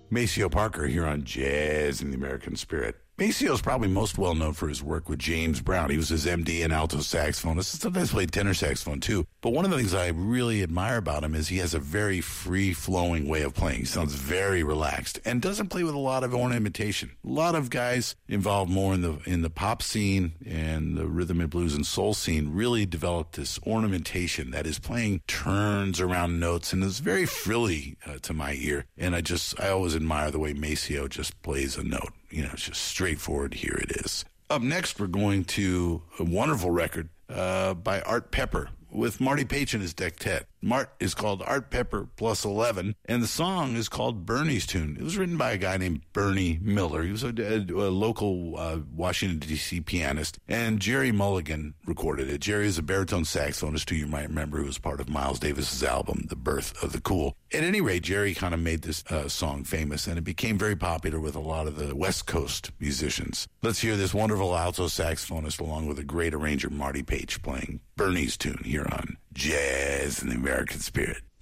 Maceo Parker here on Jazz in the American Spirit. Maceo is probably most well known for his work with James Brown. He was his MD and alto saxophonist. Sometimes played tenor saxophone too. But one of the things I really admire about him is he has a very free-flowing way of playing. He sounds very relaxed and doesn't play with a lot of ornamentation. A lot of guys involved more in the pop scene and the rhythm and blues and soul scene really developed this ornamentation that is playing turns around notes and is very frilly to my ear. And I always admire the way Maceo just plays a note. You know, it's just straightforward. Here it is. Up next, we're going to a wonderful record by Art Pepper with Marty Paich and his Dectet. Mart is called Art Pepper Plus 11, and the song is called Bernie's Tune. It was written by a guy named Bernie Miller. He was a local Washington, D.C. pianist, and Jerry Mulligan recorded it. Jerry is a baritone saxophonist who you might remember, who was part of Miles Davis's album, The Birth of the Cool. At any rate, Jerry kind of made this song famous, and it became very popular with a lot of the West Coast musicians. Let's hear this wonderful alto saxophonist along with a great arranger, Marty Paich, playing Bernie's Tune here on Jazz in the American Spirit.